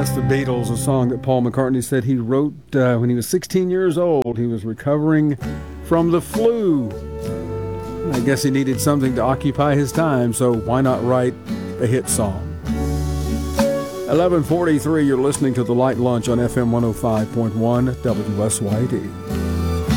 That's the Beatles, a song that Paul McCartney said he wrote when he was 16 years old. He was recovering from the flu. I guess he needed something to occupy his time, so why not write a hit song? 11:43, you're listening to The Light Lunch on FM 105.1 WSYD.